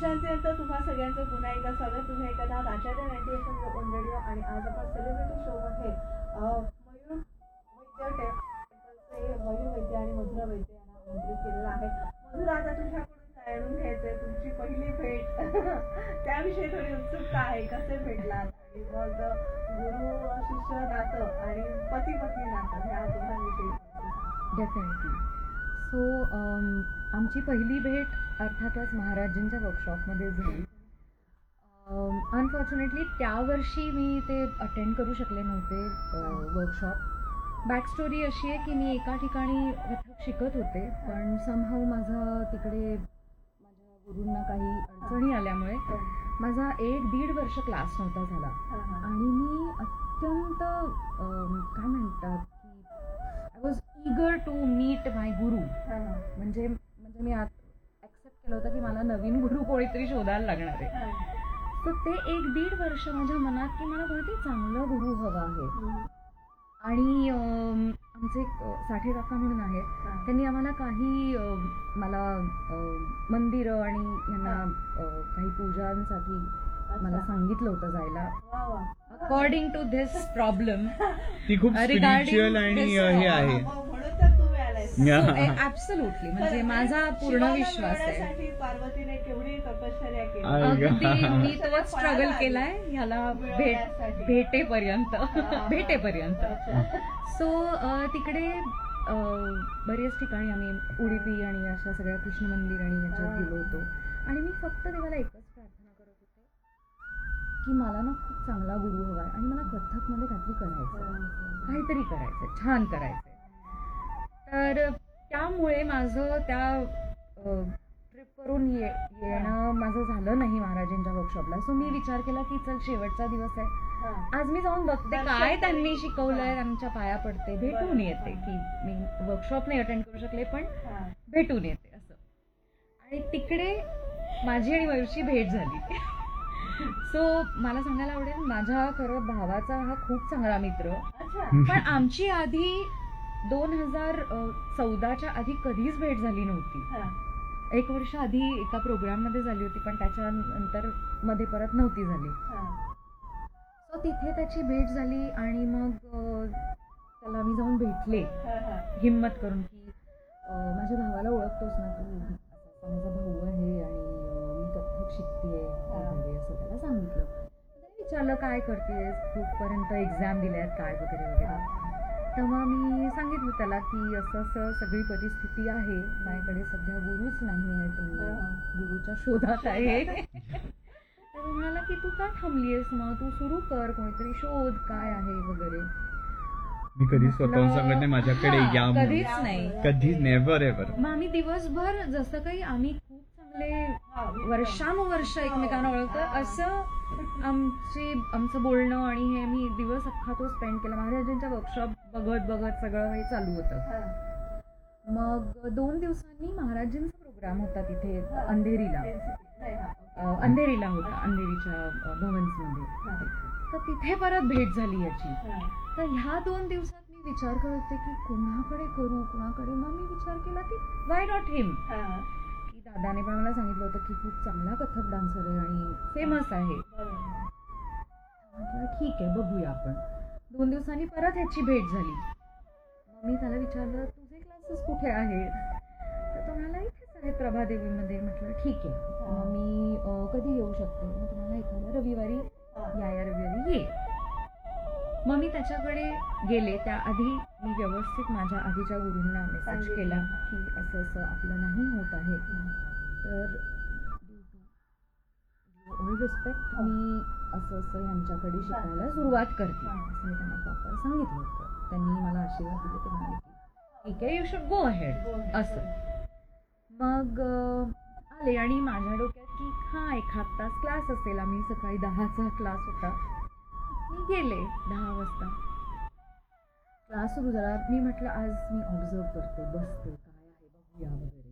विश्रांतीनंतर तुम्हा सगळ्यांचं पुन्हा एकदा स्वागत. तुम्ही ऐकत आहात आचार्य 90 FM ऑन रेडिओ आणि आज आपण सेलिब्रिटी शोमध्ये मयूर वैद्य आणि मधुरा वैद्य यांना आमंत्रित केलेलं आहे. मधुरा, आता तुझ्याकडून जाणून घ्यायचंय तुमची पहिली भेट त्याविषयी थोडी उत्सुकता आहे. कसे भेटलात आणि मग गुरु शिष्य नातं आणि पती पत्नी नातं ह्या दोघांविषयी. डेफिनेटली. सो आमची पहिली भेट अर्थातच महाराजांच्या वर्कशॉपमध्ये झाली. अनफॉर्च्युनेटली त्या वर्षी मी ते अटेंड करू शकले नव्हते वर्कशॉप. बॅकस्टोरी अशी आहे की मी एका ठिकाणी कथक शिकत होते, पण समहाऊ माझा तिकडे माझ्या गुरूंना काही अडचणी आल्यामुळे माझा 1-1.5 वर्ष क्लास नव्हता झाला. आणि मी अत्यंत काय म्हणतात की I was eager to meet माय गुरु. म्हणजे मी ॲक्सेप्ट केलं होतं की मला नवीन गुरु कोणीतरी शोधायला लागणार आहे. सो ते 1-1.5 वर्ष माझ्या मनात की मला कोणीतरी चांगला गुरु हवा आहे. आणि आमचे साठे काका म्हणून आहेत, त्यांनी आम्हाला काही मला मंदिरं आणि यांना काही पूजांसाठी मला सांगितलं होतं जायला. अकॉर्डिंग टू धिस प्रॉब्लेम ती खूप स्पिरिच्युअल आणि हे आहे. ऍब्सोल्युटली. म्हणजे माझा पूर्ण विश्वास आहे. पार्वतीने केवढी तपश्चर्या केली. अगदी मी तो स्ट्रगल केलाय ह्याला भेटेपर्यंत. सो तिकडे बरेच ठिकाणी आम्ही उडुपी आणि अशा सगळ्या कृष्ण मंदिर आणि याच्यात गेलो होतो. आणि मी फक्त देवाला एकच प्रार्थना करत होते की मला ना खूप चांगला गुरु हवाय आणि मला कथकमध्ये काहीतरी करायचं, छान करायचं. तर त्यामुळे माझं त्या ट्रिपवरून येणं माझं झालं नाही महाराजांच्या वर्कशॉपला. सो मी विचार केला की चल, शेवटचा दिवस आहे, आज मी जाऊन बघते काय त्यांनी शिकवलंय, त्यांच्या पाया पडते, भेटून येते. की मी वर्कशॉप नाही अटेंड करू शकले पण भेटून येते असं. आणि तिकडे माझी आणि मयूरची भेट झाली. सो मला सांगायला आवडेल, माझ्या खरं भावाचा हा खूप चांगला मित्र. पण आमची आधी 2014च्या आधी कधीच भेट झाली नव्हती. 1 वर्ष आधी एका प्रोग्राममध्ये झाली होती, पण त्याच्यानंतर मध्ये परत नव्हती झाली. सो तिथे त्याची भेट झाली आणि मग त्याला मी जाऊन भेटले हिम्मत करून की माझ्या भावाला ओळखतोस ना तू, माझा भाऊ आहे आणि मी कथक शिकतेय वगैरे असं त्याला सांगितलं. त्याने विचारलं काय करतेस, कुठपर्यंत एक्झाम दिल्यात काय वगैरे वगैरे. तेव्हा मी सांगितलं त्याला की असं असं सगळी परिस्थिती आहे, माझ्याकडे सध्या गुरुच नाही आहे, तुम्ही गुरुच्या शोधात आहे. तर म्हणाला की तू का थांबलीयस, मग तू सुरू कर, कोणीतरी शोध काय आहे वगैरे. मी कधीच स्वतःहून सांगत नाही माझ्याकडे या, कधीच नाही, कधीच नेव्हर एव्हर. मग आम्ही दिवसभर जसं काही आम्ही खूप चांगले वर्षानुवर्ष एकमेकांना ओळखतो असं आमचं बोलणं आणि हे मी दिवस अख्खा तो स्पेंड केला. महाराजांच्या वर्कशॉप बघत सगळं हे चालू होतं. मग 2 दिवसांनी महाराजांचा प्रोग्राम होता तिथे अंधेरीला होता, अंधेरीच्या भवन्समध्ये. तर तिथे परत भेट झाली याची. तर ह्या 2 दिवसात मी विचार करत होते की कुणाकडे करू. मग मी विचार केला की वाय नॉट हिम. की दादाने पण मला सांगितलं होतं की खूप चांगला कथक डान्सर आहे आणि फेमस आहे. म्हटलं ठीक आहे, बघूया आपण. 2 दिवसांनी परत ह्याची भेट झाली. मग मी त्याला विचारलं तुझे क्लासेस कुठे आहेत. तर तो म्हणाला इथेच आहेत प्रभादेवीमध्ये. म्हटलं ठीक आहे, मग मी कधी येऊ शकते. मग तुम्हाला एखाद्या रविवारी या रविवारी ये. मग मी त्याच्याकडे गेले. त्याआधी मी व्यवस्थित माझ्या आधीच्या गुरूंना मेसेज केला की असं असं आपलं नाही होत आहे, तर ऑल रिस्पेक्ट मी असं यांच्याकडे शिकायला सुरुवात करते असं मी त्यांना प्रॉपर सांगितलं होतं. त्यांनी मला आशीर्वाद दिले. ते म्हणाले की ठीक आहे, यू शुड गो अहेड असं. मग आले आणि माझ्या डोक्यात की हा 1 तास क्लास असेल. आम्ही सकाळी 10चा क्लास होता. मी गेले 10 वाजता. क्लास सुरू झाला. मी म्हटलं आज मी ऑब्झर्व करते, बसते, काय आहे बघूया वगैरे.